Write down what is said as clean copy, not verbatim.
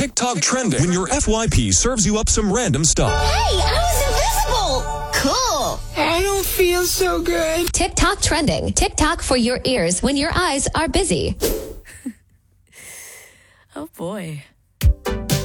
TikTok trending when your FYP serves you up some random stuff. Hey, I was invisible! Cool! I don't feel so good. TikTok trending. TikTok for your ears when your eyes are busy. Oh boy.